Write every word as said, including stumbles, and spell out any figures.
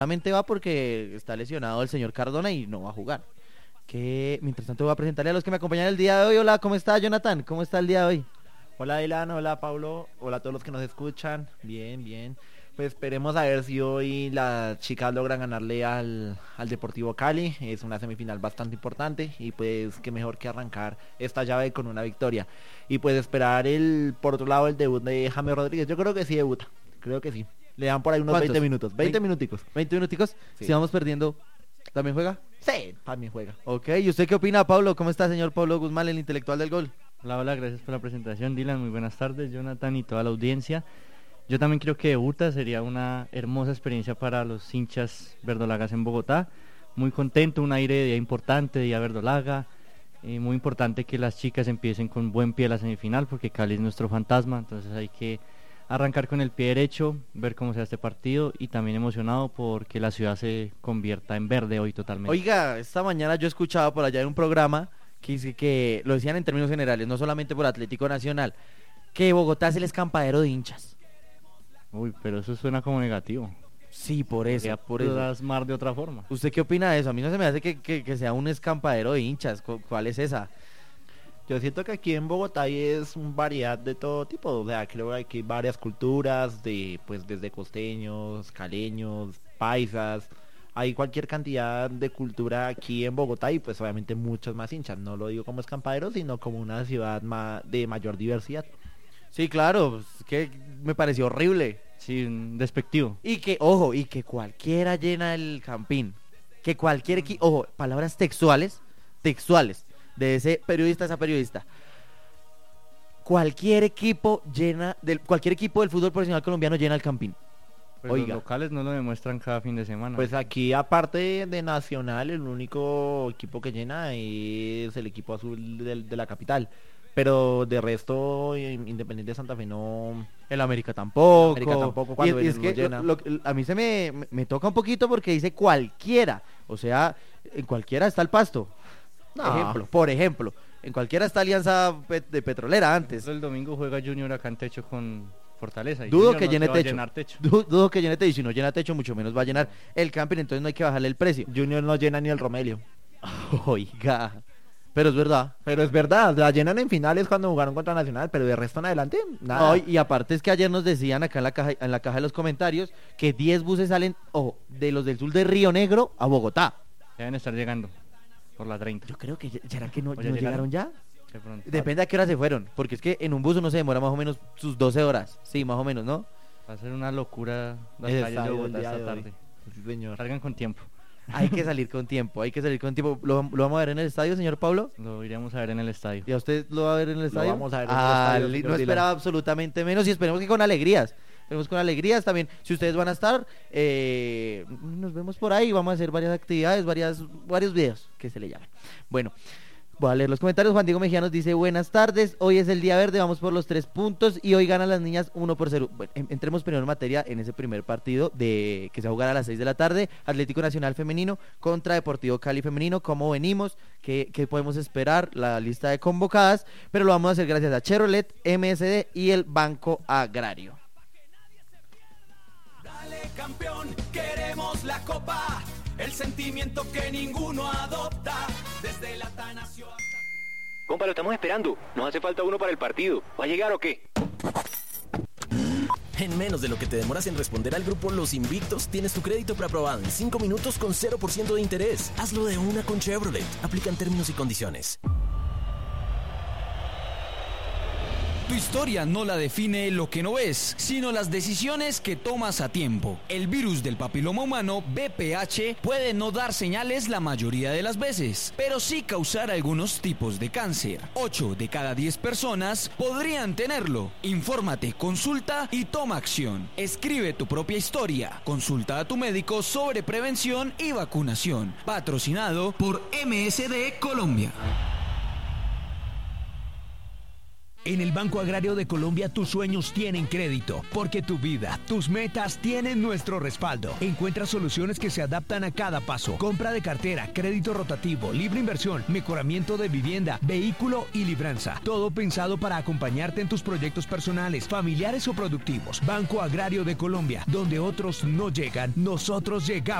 Solamente va porque está lesionado el señor Cardona y no va a jugar. Que mientras tanto voy a presentarle a los que me acompañan el día de hoy. Hola, ¿cómo está Jonathan? ¿Cómo está el día de hoy? Hola Dylan, hola Pablo, hola a todos los que nos escuchan. Bien, bien. Pues esperemos a ver si hoy las chicas logran ganarle al, al Deportivo Cali. Es una semifinal bastante importante y pues qué mejor que arrancar esta llave con una victoria. Y pues esperar el por otro lado el debut de James Rodríguez. Yo creo que sí debuta, creo que sí. Le dan por ahí unos veinte minutos, veinte minuticos. veinte minuticos. Sí. Si vamos perdiendo, ¿también juega? Sí, también juega. Ok, ¿y usted qué opina, Pablo? ¿Cómo está, señor Pablo Guzmán, el intelectual del gol? Hola, hola, gracias por la presentación, Dylan. Muy buenas tardes, Jonathan y toda la audiencia. Yo también creo que debuta, sería una hermosa experiencia para los hinchas verdolagas en Bogotá. Muy contento, un aire de día importante, día verdolaga. Eh, muy importante que las chicas empiecen con buen pie la semifinal, porque Cali es nuestro fantasma, entonces hay que arrancar con el pie derecho, ver cómo sea este partido y también emocionado porque la ciudad se convierta en verde hoy totalmente. Oiga, esta mañana yo escuchaba por allá en un programa que dice que lo decían en términos generales, no solamente por Atlético Nacional, que Bogotá es el escampadero de hinchas. Uy, pero eso suena como negativo. Sí, por eso, Podría por eso. plasmar de otra forma. ¿Usted qué opina de eso? A mí no se me hace que, que, que sea un escampadero de hinchas. ¿Cuál es esa? Yo siento que aquí en Bogotá es una variedad de todo tipo, o sea, creo que hay varias culturas, de pues desde costeños, caleños, paisas, hay cualquier cantidad de cultura aquí en Bogotá y pues obviamente muchos más hinchas, no lo digo como escampadero, sino como una ciudad ma- de mayor diversidad. Sí, claro, es que me pareció horrible. Sí, un despectivo. Y que, ojo, y que cualquiera llena el campín. Que cualquier equipo, ojo, palabras textuales, textuales, de ese periodista a esa periodista. Cualquier equipo llena, del, cualquier equipo del fútbol profesional colombiano llena el campín. Pues Oiga. los locales no lo demuestran cada fin de semana. Pues aquí aparte de Nacional, el único equipo que llena es el equipo azul de, de la capital. Pero de resto, Independiente de Santa Fe no... El América tampoco. América tampoco, cuando y, y es lo que llena. lo- lo- a mí se me, me, me toca un poquito porque dice cualquiera. O sea, en cualquiera está el Pasto. No. Ejemplo, por ejemplo, en cualquiera está Alianza Pet- de Petrolera antes. El domingo juega Junior acá en techo con Fortaleza. Y Dudo Junior que no llene se va a techo. llenar techo. Du- dudo que llene techo. Y si no llena techo, mucho menos va a llenar el camping. Entonces no hay que bajarle el precio. Junior no llena ni el Romelio. Oiga. Pero es verdad. Pero es verdad, la llenan en finales cuando jugaron contra Nacional, pero de resto en adelante, nada. No, y, y aparte es que ayer nos decían acá en la caja, en la caja de los comentarios que diez buses salen, ojo, de los del sur de Río Negro a Bogotá. Deben estar llegando por la treinta. Yo creo que ya- ¿será que no, ¿O ya no llegaron? llegaron ya? De pronto. Depende a qué hora se fueron, porque es que en un bus uno se demora más o menos sus doce horas. Sí, más o menos, ¿no? Va a ser una locura las El calles de estadio Bogotá del día esta de hoy. tarde. Sí, señor. Salgan con tiempo. Hay que salir con tiempo, hay que salir con tiempo. ¿Lo, lo vamos a ver en el estadio, señor Pablo? Lo iremos a ver en el estadio. ¿Y a usted lo va a ver en el estadio? vamos a ver en el Ah, estadio, li- señor no Dylan. esperaba absolutamente menos y esperemos que con alegrías. Esperemos con alegrías también. Si ustedes van a estar, eh, nos vemos por ahí. Vamos a hacer varias actividades, varias, varios videos que se le llaman. Bueno, voy a leer los comentarios. Juan Diego Mejía nos dice: buenas tardes, hoy es el día verde, vamos por los tres puntos y hoy ganan las niñas uno por cero. Bueno, en- entremos primero en materia en ese primer partido de que se va a jugar a las seis de la tarde. Atlético Nacional femenino contra Deportivo Cali femenino. ¿Cómo venimos? ¿Qué, qué podemos esperar? La lista de convocadas, pero lo vamos a hacer gracias a Chevrolet, M S D y el Banco Agrario. Dale campeón, queremos la copa, el sentimiento que ninguno adopta, desde la Atanasio hasta... Compa, lo estamos esperando. Nos hace falta uno para el partido. ¿Va a llegar o qué? En menos de lo que te demoras en responder al grupo Los Invictos, tienes tu crédito preaprobado en cinco minutos con cero por ciento de interés. Hazlo de una con Chevrolet. Aplican términos y condiciones. Tu historia no la define lo que no ves, sino las decisiones que tomas a tiempo. El virus del papiloma humano, V P H, puede no dar señales la mayoría de las veces, pero sí causar algunos tipos de cáncer. ocho de cada diez personas podrían tenerlo. Infórmate, consulta y toma acción. Escribe tu propia historia. Consulta a tu médico sobre prevención y vacunación. Patrocinado por M S D Colombia. En el Banco Agrario de Colombia tus sueños tienen crédito, porque tu vida, tus metas tienen nuestro respaldo. Encuentra soluciones que se adaptan a cada paso. Compra de cartera, crédito rotativo, libre inversión, mejoramiento de vivienda, vehículo y libranza. Todo pensado para acompañarte en tus proyectos personales, familiares o productivos. Banco Agrario de Colombia, donde otros no llegan, nosotros llegamos.